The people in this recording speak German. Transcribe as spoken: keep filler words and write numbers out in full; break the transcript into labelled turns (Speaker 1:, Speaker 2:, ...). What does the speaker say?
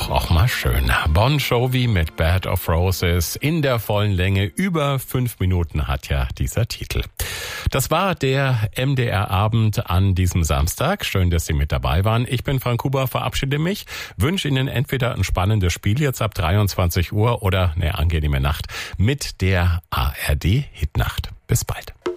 Speaker 1: doch auch mal schön. Bon Jovi mit Bed of Roses in der vollen Länge. Über fünf Minuten hat ja dieser Titel. Das war der M D R-Abend an diesem Samstag. Schön, dass Sie mit dabei waren. Ich bin Frank Huber, verabschiede mich. Wünsche Ihnen entweder ein spannendes Spiel jetzt ab dreiundzwanzig Uhr oder eine angenehme Nacht mit der A R D-Hitnacht. Bis bald.